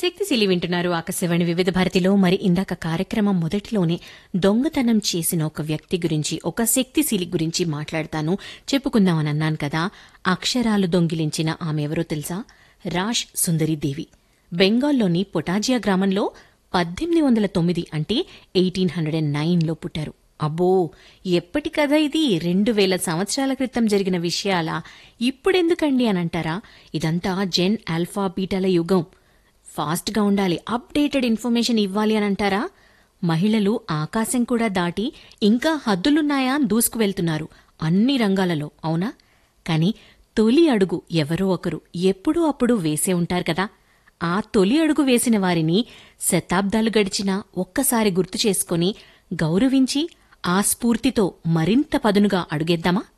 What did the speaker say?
శక్తిశీలి వింటున్నారు ఆకాశవాణి వివిధ భారతిలో. మరి ఇందాక కార్యక్రమం మొదటిలోనే దొంగతనం చేసిన ఒక వ్యక్తి గురించి, ఒక శక్తిశీలి గురించి మాట్లాడతాను, చెప్పుకుందామని అన్నాను కదా. అక్షరాలు దొంగిలించిన ఆమె ఎవరో తెలుసా? రాష్ సుందరీదేవి. బెంగాల్లోని పొటాజియా గ్రామంలో 1809 అంటే 1809లో పుట్టారు. అబ్బో, ఎప్పటి కథ ఇది? 2000 సంవత్సరాల క్రితం జరిగిన విషయాలా? ఇప్పుడెందుకండి అనంటారా? ఇదంతా జెన్ ఆల్ఫా బీటాల యుగం. ఫాస్ట్గా ఉండాలి, అప్డేటెడ్ ఇన్ఫర్మేషన్ ఇవ్వాలి అనంటారా? మహిళలు ఆకాశం కూడా దాటి ఇంకా హద్దులున్నాయా దూసుకు వెళ్తున్నారు అన్ని రంగాలలో, అవునా? కాని తొలి అడుగు ఎవరో ఒకరు ఎప్పుడూ అప్పుడు వేసే ఉంటారు కదా. ఆ తొలి అడుగు వేసిన వారిని శతాబ్దాలు గడిచినా ఒక్కసారి గుర్తు చేసుకుని గౌరవించి ఆ స్ఫూర్తితో మరింత పదునుగా అడుగేద్దామా?